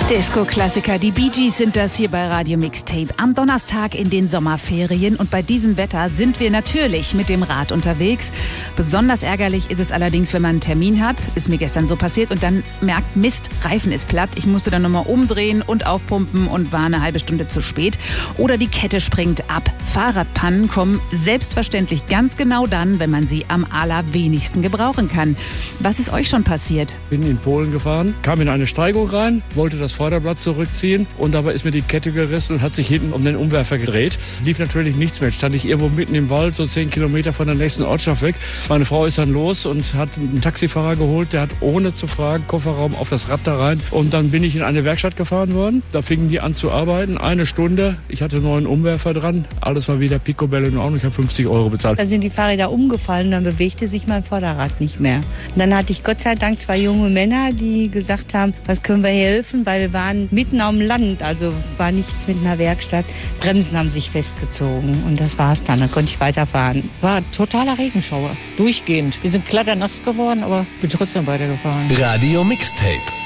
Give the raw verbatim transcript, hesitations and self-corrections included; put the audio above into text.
Disco-Klassiker, die Bee Gees sind das hier bei Radio Mixtape am Donnerstag in den Sommerferien. Und bei diesem Wetter sind wir natürlich mit dem Rad unterwegs. Besonders ärgerlich ist es allerdings, wenn man einen Termin hat. Ist mir gestern so passiert und dann merkt, Mist, Reifen ist platt. Ich musste dann nochmal umdrehen und aufpumpen und war eine halbe Stunde zu spät. Oder die Kette springt ab. Fahrradpannen kommen selbstverständlich ganz genau dann, wenn man sie am allerwenigsten gebrauchen kann. Was ist euch schon passiert? Bin in Polen gefahren, kam in eine Steigung rein, wollte das Vorderblatt zurückziehen und dabei ist mir die Kette gerissen und hat sich hinten um den Umwerfer gedreht. Lief natürlich nichts mehr. Stand ich irgendwo mitten im Wald, so zehn Kilometer von der nächsten Ortschaft weg. Meine Frau ist dann los und hat einen Taxifahrer geholt, der hat ohne zu fragen Kofferraum auf das Rad da rein. Und dann bin ich in eine Werkstatt gefahren worden. Da fingen die an zu arbeiten. Eine Stunde. Ich hatte einen neuen Umwerfer dran. Alles war wieder picobello in Ordnung. Ich habe fünfzig Euro bezahlt. Dann sind die Fahrräder umgefallen und dann bewegte sich mein Vorderrad nicht mehr. Und dann hatte ich Gott sei Dank zwei junge Männer, die gesagt haben, was können wir helfen, weil wir waren mitten am Land, also war nichts mit einer Werkstatt. Bremsen haben sich festgezogen und das war's dann. Dann konnte ich weiterfahren. War totaler Regenschauer, durchgehend. Wir sind klatternass geworden, aber bin trotzdem weitergefahren. Radio Mixtape.